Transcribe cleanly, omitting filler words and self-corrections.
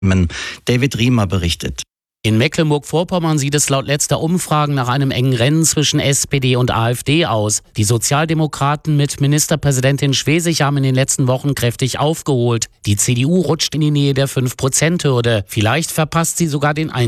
David Riemer berichtet. In Mecklenburg-Vorpommern sieht es laut letzter Umfragen nach einem engen Rennen zwischen SPD und AfD aus. Die Sozialdemokraten mit Ministerpräsidentin Schwesig haben in den letzten Wochen kräftig aufgeholt. Die CDU rutscht in die Nähe der 5%-Hürde. Vielleicht verpasst sie sogar den